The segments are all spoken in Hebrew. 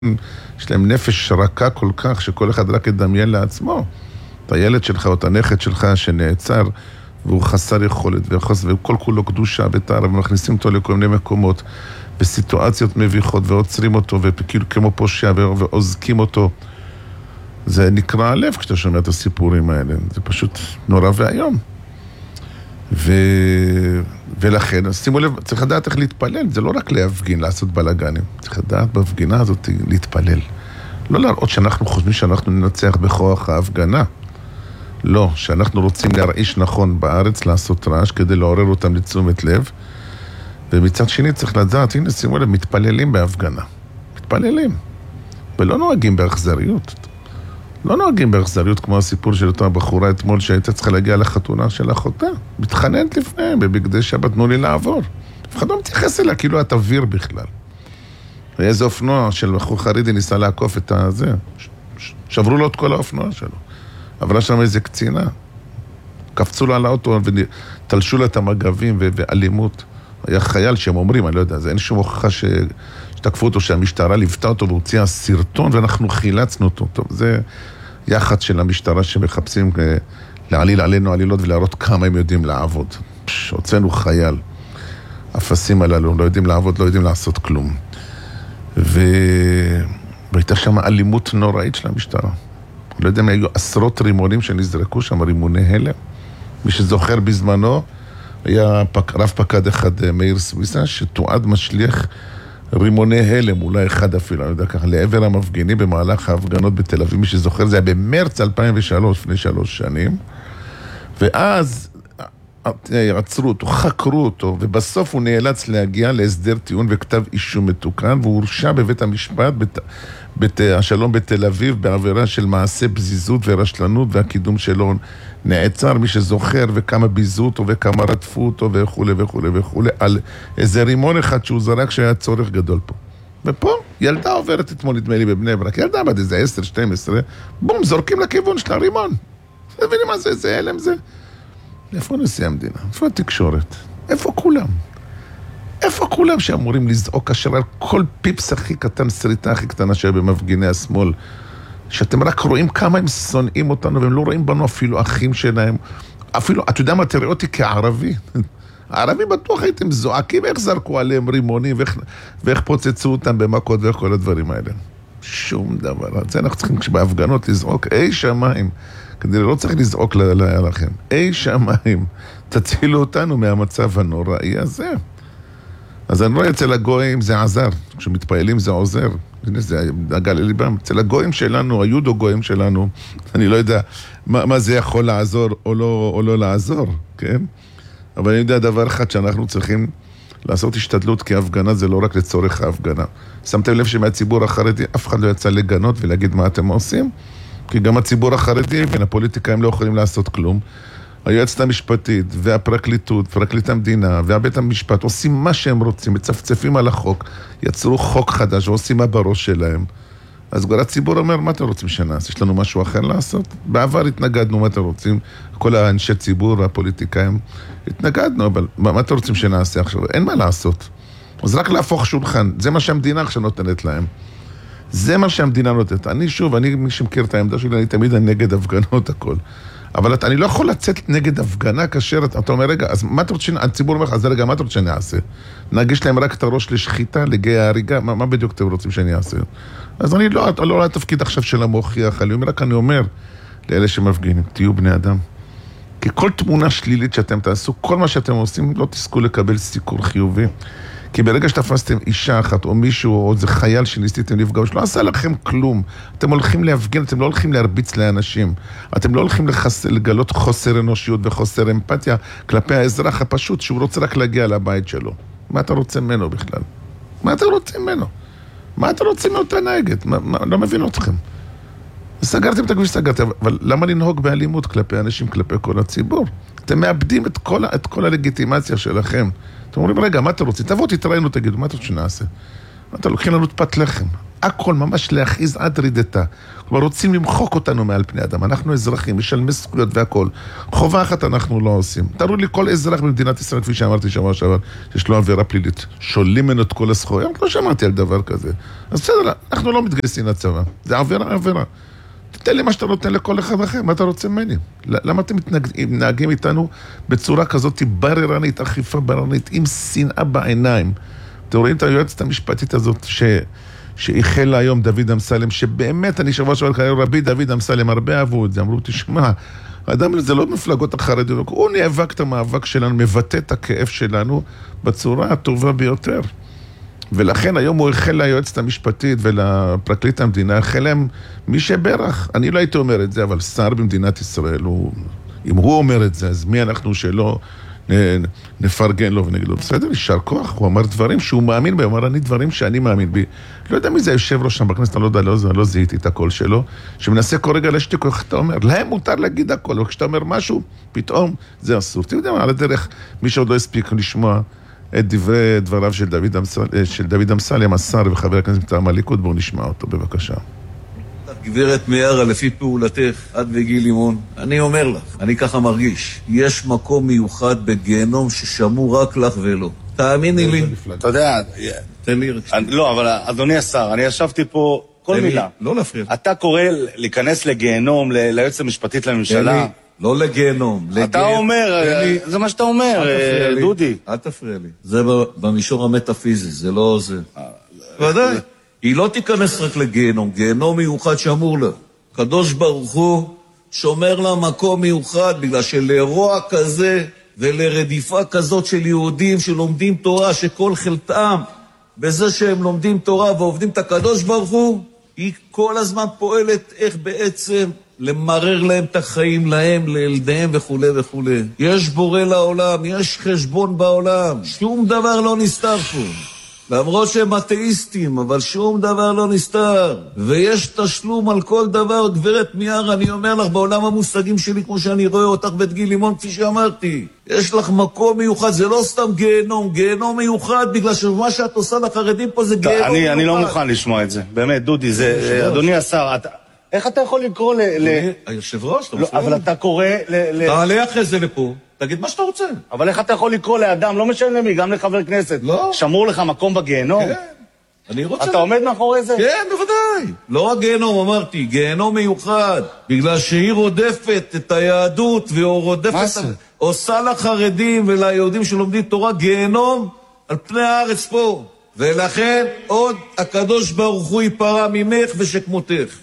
יש להם נפש רכה כל כך, שכל אחד רק ידמיין לעצמו. את הילד שלך או את הנכד שלך שנעצר, והוא חסר יכולת, וכל כולו קדושה בתארה, ומכניסים אותו לכל מיני מקומות, בסיטואציות מביכות, ועוצרים אותו, וכאילו כמו פושע, ועוזקים אותו. זה נקרא הלב כשאתה שומע את הסיפורים האלה. זה פשוט נורא והיום. ולכן, שימו לב, צריך לדעת איך להתפלל. זה לא רק להפגין, לעשות בלגנים. צריך לדעת בהפגינה הזאת להתפלל. לא להראות שאנחנו חושבים שאנחנו ננצח בכוח ההפגנה. לא, שאנחנו רוצים להרעיש נכון בארץ, לעשות רעש, כדי לעורר אותם לתשומת לב. ומצד שני צריך לדעת, הנה, שימו לב, מתפללים בהפגנה. מתפללים. ולא נוהגים באכזריות. לא נוהגים באכזריות כמו הסיפור של אותה בחורה אתמול שהייתה צריכה להגיע לחתונה של אחותה. מתחננת לפניהם בבגדי שבת, תנו לי לעבור. אף אחד לא מתייחס אליה, כאילו את אוויר בכלל. ואיזה אופנוע של בחור חרדי ניסה לעקוף את הזה. שברו לו את כל האופנוע שלו. עברה שם איזה קצינה. קפצו לו על האוטו ותלשו לה את המגבים ואלימות. היה חייל שהם אומרים, אני לא יודע, אין שום הוכחה שתקפו אותו, שהמשטרה ליוותה אותו והוציאה סרטון ואנחנו חילצנו אותו. טוב, זה יחד של המשטרה שמחפשים להעליל עלינו עלילות ולהראות כמה הם יודעים לעבוד. הוצאנו חייל. אפסים הללו, לא יודעים לעבוד, לא יודעים לעשות כלום. והייתה שם אלימות נוראית של המשטרה. לא יודע אם היו עשרות רימונים שנזרקו שם, רימוני הלם. מי שזוכר בזמנו, היה רב פקד אחד, מאיר סוויסה, שתועד משליך רימוני הלם, אולי אחד אפילו, אני יודע ככה, לעבר המפגינים במהלך ההפגנות בתל אביב. מי שזוכר, זה היה במרץ 2003, לפני 3 שנים. ואז עצרו אותו, חקרו אותו, ובסוף הוא נאלץ להגיע להסדר טיעון וכתב אישום מתוקן, והוא הורשע בבית המשפט, השלום בתל אביב, בעבירה של מעשה בזיזות ורשלנות, והקידום שלו נעצר, מי שזוכר, וכמה ביזו אותו, וכמה רדפו אותו, וכו' וכו' וכו', על איזה רימון אחד שהוא זרק שהיה צורך גדול פה. ופה, ילדה עוברת אתמול, נדמה לי, בבני ברק, ילדה בת איזה 10-12, בום, זורקים לכיוון של הרימון. אתם מבינים מה זה? זה הלם זה? איפה נשיא המדינה? איפה התקשורת? איפה כולם? איפה כולם שאמורים לזעוק כאשר על כל פיפס הכי קטן, סריטה הכי קטנה שהיה במפגיני השמאל, שאתם רק רואים כמה הם שונאים אותנו, והם לא רואים בנו אפילו אחים שלהם. אפילו, אתה יודע מה, תראה אותי כערבי. הערבים בטוח הייתם זועקים, איך זרקו עליהם רימונים, ואיך פוצצו אותם במכות ואיך כל הדברים האלה. שום דבר. זה אנחנו צריכים בהפגנות לזעוק, אי שמיים. כדי לא צריך לזעוק לכם. אי שמיים, תצילו אותנו מהמצב הנוראי הזה. אז אני רואה אצל הגויים זה עזר, כשמתפעלים זה עוזר. זה נגע לליבם. אצל הגויים שלנו, היודו גויים שלנו, אני לא יודע מה זה יכול לעזור או לא לעזור, כן? אבל אני יודע דבר אחד שאנחנו צריכים לעשות השתדלות, כי ההפגנה זה לא רק לצורך ההפגנה. שמתם לב שמהציבור החרדי אף אחד לא יצא לגנות ולהגיד מה אתם עושים? כי גם הציבור החרדי והפוליטיקאים לא יכולים לעשות כלום. היועצת המשפטית והפרקליטות, פרקליט המדינה והבית המשפט עושים מה שהם רוצים, מצפצפים על החוק, יצרו חוק חדש ועושים מה בראש שלהם. אז כבר הציבור אומר, מה אתם רוצים שנעשה? יש לנו משהו אחר לעשות? בעבר התנגדנו, מה אתם רוצים? כל האנשי ציבור והפוליטיקאים התנגדנו, אבל מה אתם רוצים שנעשה עכשיו? אין מה לעשות. אז רק להפוך שולחן, זה מה שהמדינה עכשיו נותנת להם. זה מה שהמדינה נותנת. אני שוב, מי שמכיר את העמדה שלי, אני תמיד נגד הפגנות הכל. אבל אני לא יכול לצאת נגד הפגנה כאשר אתה אומר, רגע, אז מה אתה רוצה, הציבור אומר לך, אז רגע, מה אתה רוצה שאני אעשה? נגיש להם רק את הראש לשחיטה, לגיא ההריגה, מה בדיוק אתם רוצים שאני אעשה? אז אני לא רואה תפקיד עכשיו של המוכיח, אני אומר לאלה שמפגינים, תהיו בני אדם. כי כל תמונה שלילית שאתם תעשו, כל מה שאתם עושים, לא תזכו לקבל סיקור חיובי. כי ברגע שתפסתם אישה אחת או מישהו או איזה חייל שניסיתם לפגוש, לא עשה לכם כלום. אתם הולכים להפגין, אתם לא הולכים להרביץ לאנשים. אתם לא הולכים לגלות חוסר אנושיות וחוסר אמפתיה כלפי האזרח הפשוט שהוא רוצה רק להגיע לבית שלו. מה אתה רוצה ממנו בכלל? מה אתה רוצה ממנו? מה אתה רוצה מאותה נהגת? לא מבין אתכם. סגרתם את הכביש, סגרתם, אבל למה לנהוג באלימות כלפי אנשים, כלפי כל הציבור? אתם מאבדים את כל הלגיטימציה שלכם. אתם אומרים, רגע, מה אתם רוצים? תבואו, תתראינו, תגידו, מה אתם שנעשה? אתה לוקחים לנו את פת לחם. הכל ממש להכיז עד רידתה. כלומר, רוצים למחוק אותנו מעל פני אדם. אנחנו אזרחים, משלמי זכויות והכל. חובה אחת אנחנו לא עושים. תראו לי כל אזרח במדינת ישראל, כפי שאמרתי שבוע שעבר, שיש לו עבירה פלילית. שולים ממנו את כל הזכויות. לא שמעתי על דבר כזה. אז בסדר, אנחנו לא מתגייסים לצבא. זה עבירה. תתן לי מה שאתה נותן לכל אחד אחר, מה אתה רוצה ממני? למה אתם מתנהגים איתנו בצורה כזאת בררנית, אכיפה בררנית, עם שנאה בעיניים? אתם רואים את היועצת המשפטית הזאת שהחלה היום דוד אמסלם, שבאמת אני שבוע רבי דוד אמסלם, הרבה אהבו את זה, אמרו, תשמע, האדם הזה לא מפלגות החרדיות, הוא נאבק את המאבק שלנו, מבטא את הכאב שלנו בצורה הטובה ביותר. ולכן היום הוא החל ליועצת המשפטית ולפרקליט המדינה, החל להם מי שברך. אני לא הייתי אומר את זה, אבל שר במדינת ישראל, אם הוא אומר את זה, אז מי אנחנו שלא נפרגן לו ונגיד לו, בסדר, יישר כוח, הוא אמר דברים שהוא מאמין בי, הוא אמר, אני דברים שאני מאמין בי. לא יודע מי זה יושב ראש שם בכנסת, אני לא זיהיתי את הקול שלו, שמנסה כל רגע להשתיק, איך אתה אומר, להם מותר להגיד הכל, אבל כשאתה אומר משהו, פתאום זה אסור. אתה יודע מה, על הדרך, מי שעוד לא הספיק לשמוע את דבריו של דוד אמסלם, השר וחבר הכנסת מטעם הליכוד, בואו נשמע אותו, בבקשה. גברת מיארה, לפי פעולתך, את וגיל לימון, אני אומר לך, אני ככה מרגיש, יש מקום מיוחד בגיהנום ששמור רק לך ולא. תאמיני לי. אתה יודע, תן לי לא, אבל אדוני השר, אני ישבתי פה כל מילה. לא להפריע. אתה קורא להיכנס לגיהנום, ליועצת המשפטית לממשלה. לא לגיהנום. אתה אומר, זה מה שאתה אומר, דודי. אל תפריע לי. זה במישור המטאפיזי, זה לא זה. ודאי. היא לא תיכנס רק לגיהנום, גיהנום מיוחד שאמור לה. קדוש ברוך הוא שומר לה מקום מיוחד, בגלל שלרוע כזה ולרדיפה כזאת של יהודים שלומדים תורה, שכל חלטם בזה שהם לומדים תורה ועובדים את הקדוש ברוך הוא, היא כל הזמן פועלת איך בעצם למרר להם את החיים, להם, לילדיהם וכו' וכו'. יש בורא לעולם, יש חשבון בעולם, שום דבר לא נסתר פה. למרות שהם אתאיסטים, אבל שום דבר לא נסתר. ויש תשלום על כל דבר, גברת מיארה, אני אומר לך, בעולם המושגים שלי, כמו שאני רואה אותך ואת גיל לימון, כפי שאמרתי, יש לך מקום מיוחד, זה לא סתם גיהנום, גיהנום מיוחד, בגלל שמה שאת עושה לחרדים פה זה גיהנום מיוחד. אני לא מוכן לשמוע את זה, באמת, דודי, זה, אדוני השר, איך אתה יכול לקרוא היושב ראש, אתה לא, אבל אתה קורא תעלה אחרי זה לפה. תגיד מה שאתה רוצה. אבל איך אתה יכול לקרוא לאדם, לא משנה מי, גם לחבר כנסת, לא. שמור לך מקום בגיהנום? כן, אני רוצה. אתה עומד מאחורי זה? כן, בוודאי. לא רק גיהנום, אמרתי, גיהנום מיוחד, בגלל שהיא רודפת את היהדות, והיא רודפת, עושה לחרדים וליהודים שלומדים תורה גיהנום על פני הארץ פה. ולכן עוד הקדוש ברוך הוא ייפרע ממך ושכמותך.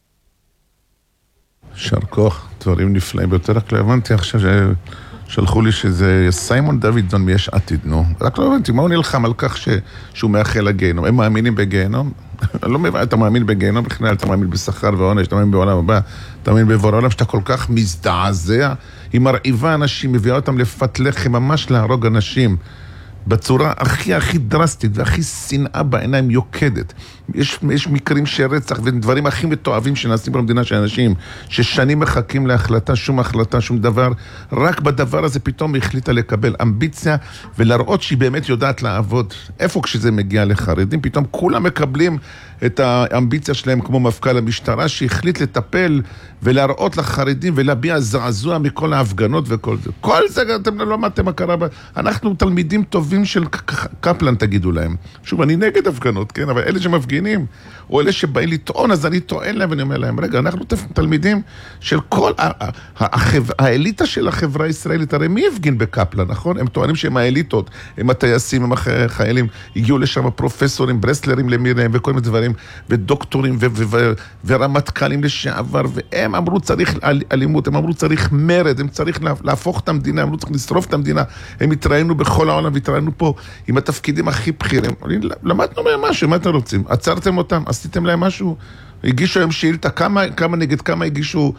יישר כוח, דברים נפלאים ביותר, רק לא הבנתי עכשיו שלחו לי שזה סיימון דוידסון מיש עתיד, נו. רק לא הבנתי, מה הוא נלחם על כך שהוא מאחל לגיהנום? הם מאמינים בגיהנום? אני לא מבין, אתה מאמין בגיהנום בכלל, אתה מאמין בשכר ועונש, אתה מאמין בעולם הבא, אתה מאמין בעבור העולם שאתה כל כך מזדעזע, היא מרעיבה אנשים, מביאה אותם לפת לחם, ממש להרוג אנשים. בצורה הכי דרסטית והכי שנאה בעיניים יוקדת. יש מקרים של רצח ודברים הכי מתועבים שנעשים במדינה של אנשים ששנים מחכים להחלטה, שום החלטה, שום דבר. רק בדבר הזה פתאום החליטה לקבל אמביציה ולהראות שהיא באמת יודעת לעבוד. איפה כשזה מגיע לחרדים? פתאום כולם מקבלים את האמביציה שלהם כמו מפכ"ל המשטרה שהחליט לטפל ולהראות לחרדים ולהביע זעזוע מכל ההפגנות וכל זה. כל זה, אתם לא למדתם הכרה אנחנו תלמידים טובים של קפלן, תגידו להם. שוב, אני נגד הפגנות, כן? אבל אלה שמפגינים, או אלה שבאים לטעון, אז אני טוען להם ואני אומר להם, רגע, אנחנו תלמידים של כל האליטה של החברה הישראלית. הרי מי הפגין בקפלן, נכון? הם טוענים שהם האליטות, הם הטייסים, הם החיילים, הגיעו לשם פרופסורים, ברסלרים למיניהם וכל מיני דברים, ודוקטורים ורמטכ"לים לשעבר, והם אמרו צריך אלימות, הם אמרו צריך מרד, הם צריך להפוך את המדינה, הם אמרו צריך לשרוף את המדינה, הם התראינו בכל העולם, התראינו פה עם התפקידים הכי בכירים. למדנו מהם משהו, מה אתם רוצים? עצרתם אותם? עשיתם להם משהו? הגישו היום שאילתה, נגד כמה הגישו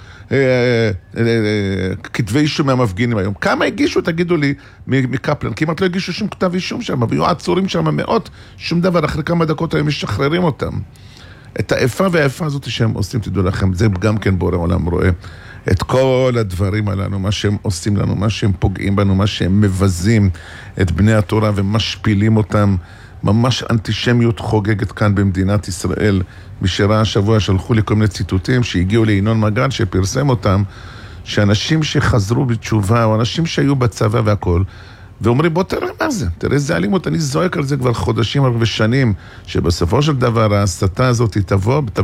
כתבי אישום מהמפגינים היום? כמה הגישו, תגידו לי, מקפלן? כמעט לא הגישו שום כתב אישום שם, והיו עצורים שם מאות, שום דבר, אחרי כמה דקות היום משחררים אותם. את האיפה והאיפה הזאת שהם עושים, תדעו לכם, זה גם כן בורא עולם רואה. את כל הדברים עלינו, מה שהם עושים לנו, מה שהם פוגעים בנו, מה שהם מבזים את בני התורה ומשפילים אותם ממש אנטישמיות חוגגת כאן במדינת ישראל. מי שראה השבוע שלחו לי כל מיני ציטוטים שהגיעו לינון מגל שפרסם אותם, שאנשים שחזרו בתשובה, או אנשים שהיו בצבא והכל, ואומרים, בוא תראה מה זה, תראה איזה אלימות, אני זועק על זה כבר חודשים ושנים, שבסופו של דבר ההסתה הזאת תבוא